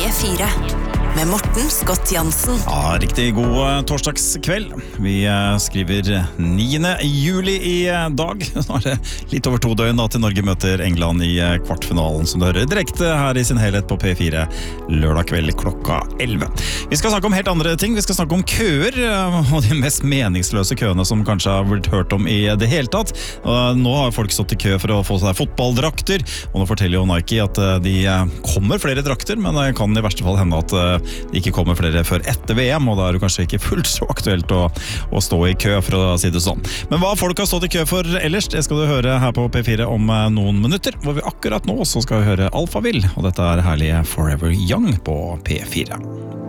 P4 med Morten Scott Jansen. Ja, riktig god torsdagskveld. Vi skriver 9. juli i dag. Nå det litt over 2 døgn da til Norge møter England i kvartfinalen, som du hører direkte her i sin helhet på P4 lørdag kveld klokka 11. Vi skal snakke om helt andre ting. Vi skal snakke om køer, og de mest meningsløse køene som kanskje har blitt hørt om i det hele tatt. Og nå har folk stått i kø for å få seg fotballdrakter, og nå forteller jo Nike at de kommer flere drakter, men det kan i verste fall hende at det ikke kommer flere før etter VM, og da det kanskje ikke fullt så aktuelt å stå i kø, for å si det sånn. Men hva folk har stått i kø for ellers, det skal du høre her på P4 om noen minutter, hvor vi akkurat nå også skal høre Alphaville, og dette herlige Forever Young på P4.